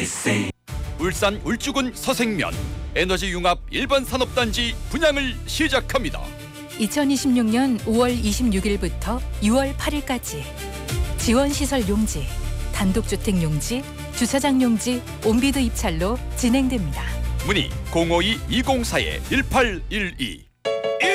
ABC. 울산 울주군 서생면 에너지융합 일반 산업단지 분양을 시작합니다. 2026년 5월 26일부터 6월 8일까지 지원시설 용지, 단독주택 용지, 주차장 용지, 온비드 입찰로 진행됩니다. 문의 052-204-1812